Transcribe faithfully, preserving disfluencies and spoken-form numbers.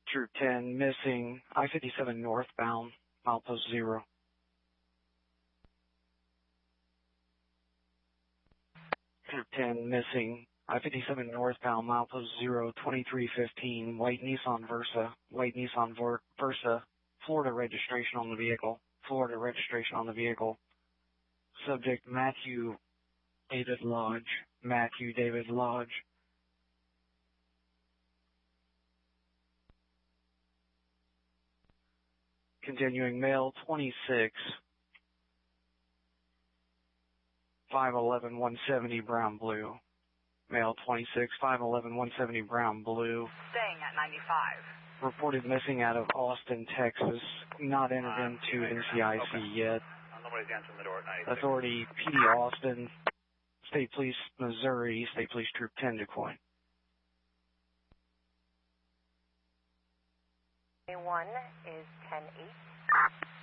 Troop ten missing, I fifty-seven northbound, milepost zero. Troop ten missing, I fifty-seven northbound, milepost zero, twenty-three fifteen, white Nissan Versa, white Nissan Ver- Versa, Florida registration on the vehicle, Florida registration on the vehicle. Subject Matthew David Lodge, Matthew David Lodge. Continuing male twenty-six, five eleven, one seventy, brown blue. Male twenty-six, five eleven, one seventy, brown blue. Staying at ninety-five. Reported missing out of Austin, Texas. Not entered uh, into N C I C okay. yet. Nobody's answering the door at ninety-six. Authority P D Austin, State Police Missouri, State Police Troop ten DuQuoin. one is ten eight.